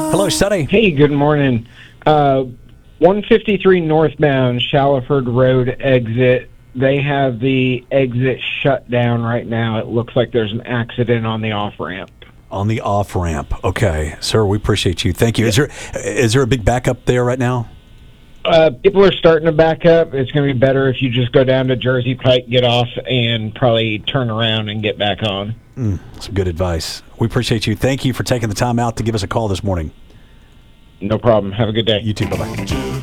Hello, Sonny. Hey, good morning. 153 northbound Shallowford Road exit. They have the exit shut down right now. It looks like there's an accident on the off-ramp. On the off-ramp. Okay. Sir, we appreciate you. Thank you. Is there a big backup there right now? People are starting to back up. It's going to be better if you just go down to Jersey Pike, get off, and probably turn around and get back on. Some good advice. We appreciate you. Thank you for taking the time out to give us a call this morning. No problem. Have a good day. You too. Bye-bye.